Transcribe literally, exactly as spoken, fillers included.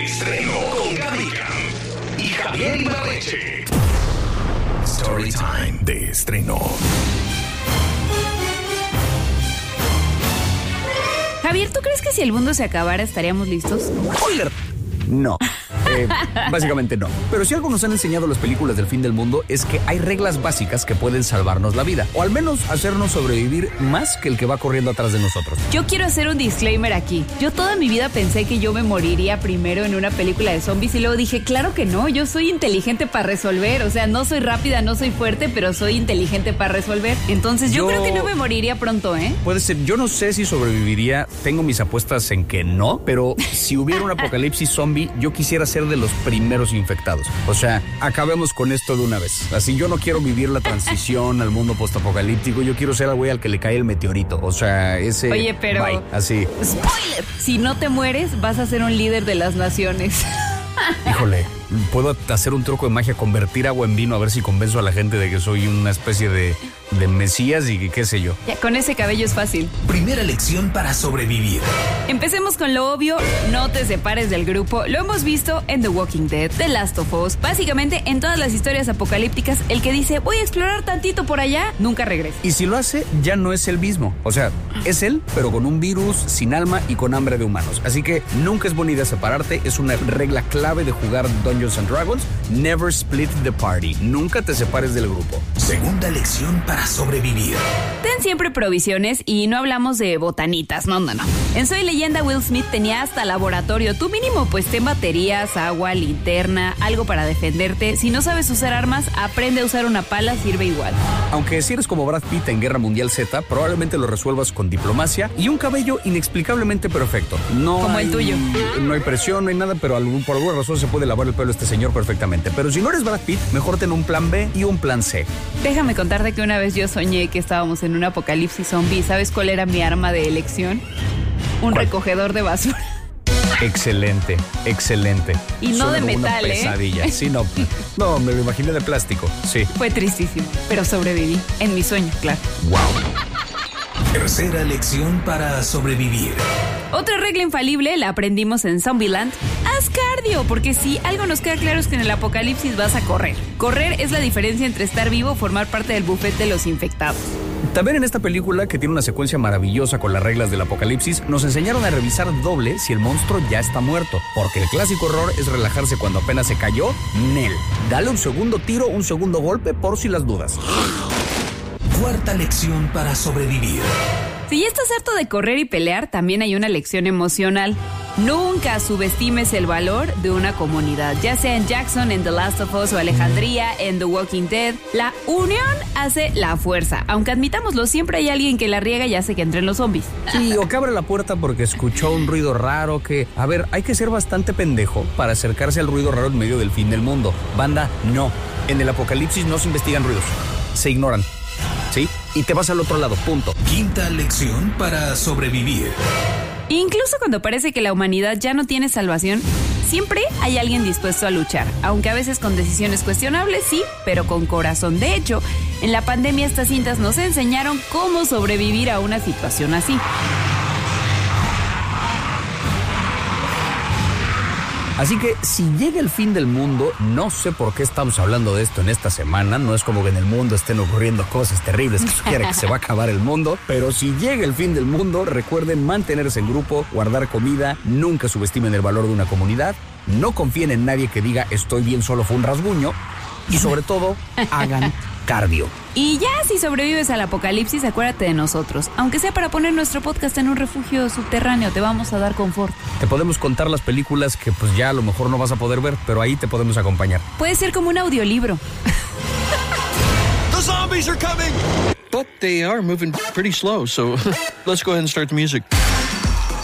De estreno con Gaby Cam y Javier Ibarreche. Storytime de estreno. Javier, ¿tú crees que si el mundo se acabara estaríamos listos? Spoiler. No. Eh, básicamente no. Pero si algo nos han enseñado las películas del fin del mundo es que hay reglas básicas que pueden salvarnos la vida, o al menos hacernos sobrevivir más que el que va corriendo atrás de nosotros. Yo quiero hacer un disclaimer aquí. Yo toda mi vida pensé que yo me moriría primero en una película de zombies y luego dije, claro que no, yo soy inteligente para resolver. O sea, no soy rápida, no soy fuerte, pero soy inteligente para resolver. Entonces yo, yo creo que no me moriría pronto, ¿eh? Puede ser. Yo no sé si sobreviviría. Tengo mis apuestas en que no, pero si hubiera un apocalipsis zombie, yo quisiera ser de los primeros infectados. O sea, acabemos con esto de una vez. Así, yo no quiero vivir la transición al mundo postapocalíptico. Yo quiero ser el güey al que le cae el meteorito. O sea, ese... Oye, pero... Bye, así. ¡Spoiler! Si no te mueres, vas a ser un líder de las naciones. Híjole, puedo hacer un truco de magia, convertir agua en vino, a ver si convenzo a la gente de que soy una especie de, de mesías y qué sé yo. Ya, con ese cabello es fácil. Primera lección para sobrevivir. Empecemos con lo obvio, no te separes del grupo. Lo hemos visto en The Walking Dead, The Last of Us, básicamente en todas las historias apocalípticas, el que dice, voy a explorar tantito por allá, nunca regresa. Y si lo hace, ya no es el mismo. O sea, es él, pero con un virus, sin alma y con hambre de humanos. Así que nunca es buena idea separarte, es una regla clave de jugar Dungeons and Dragons. Never split the party. Nunca te separes del grupo. Segunda lección para sobrevivir. Ten siempre provisiones y no hablamos de botanitas, no, no, no. En Soy Leyenda, Will Smith tenía hasta laboratorio. Tú mínimo, pues ten baterías, agua, linterna, algo para defenderte. Si no sabes usar armas, aprende a usar una pala, sirve igual. Aunque si eres como Brad Pitt en Guerra Mundial Z, probablemente lo resuelvas con diplomacia y un cabello inexplicablemente perfecto. No como hay, el tuyo. No hay presión, no hay nada, pero algún, por alguna razón se puede lavar el pelo a este señor perfectamente. Pero si no eres Brad Pitt, mejor ten un plan B y un plan C. Déjame contarte que una vez yo soñé que estábamos en un apocalipsis zombie. ¿Sabes cuál era mi arma de elección? Un ¿Cuál? Recogedor de basura. Excelente, excelente. Y no Suena de como metal, una pesadilla. ¿eh? Sí, no, no, me lo imaginé de plástico, sí. Fue tristísimo, pero sobreviví. En mi sueño, claro. Wow. Tercera lección para sobrevivir. Otra regla infalible la aprendimos en Zombieland. Haz cardio, porque si algo nos queda claro es que en el apocalipsis vas a correr. Correr es la diferencia entre estar vivo o formar parte del buffet de los infectados. También en esta película, que tiene una secuencia maravillosa con las reglas del apocalipsis, nos enseñaron a revisar doble si el monstruo ya está muerto. Porque el clásico error es relajarse cuando apenas se cayó. Nel. Dale un segundo tiro, un segundo golpe por si las dudas. Cuarta lección para sobrevivir. Si ya estás harto de correr y pelear, también hay una lección emocional. Nunca subestimes el valor de una comunidad, ya sea en Jackson, en The Last of Us o Alejandría, en The Walking Dead. La unión hace la fuerza. Aunque admitámoslo, siempre hay alguien que la riega y hace que entren los zombies. Sí, o que abre la puerta porque escuchó un ruido raro que... A ver, hay que ser bastante pendejo para acercarse al ruido raro en medio del fin del mundo. Banda, no. En el apocalipsis no se investigan ruidos. Se ignoran. ¿Sí? Y te vas al otro lado, punto. Quinta lección para sobrevivir. Incluso cuando parece que la humanidad ya no tiene salvación, siempre hay alguien dispuesto a luchar. Aunque a veces con decisiones cuestionables, sí, pero con corazón. De hecho, en la pandemia estas cintas nos enseñaron cómo sobrevivir a una situación así. Así que si llega el fin del mundo, no sé por qué estamos hablando de esto en esta semana, no es como que en el mundo estén ocurriendo cosas terribles que sugieren que se va a acabar el mundo, pero si llega el fin del mundo, recuerden mantenerse en grupo, guardar comida, nunca subestimen el valor de una comunidad, no confíen en nadie que diga estoy bien, solo fue un rasguño, y sobre todo, hagan cardio. Y ya si sobrevives al apocalipsis, acuérdate de nosotros. Aunque sea para poner nuestro podcast en un refugio subterráneo, te vamos a dar confort. Te podemos contar las películas que pues ya a lo mejor no vas a poder ver, pero ahí te podemos acompañar. Puede ser como un audiolibro. The zombies are coming! But they are moving pretty slow, so let's go ahead and start the music.